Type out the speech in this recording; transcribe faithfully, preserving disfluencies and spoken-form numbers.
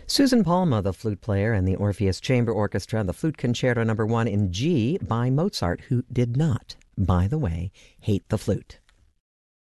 Susan Palma, the flute player, and the Orpheus Chamber Orchestra, the Flute Concerto Number One in G by Mozart, who did not, by the way, hate the flute.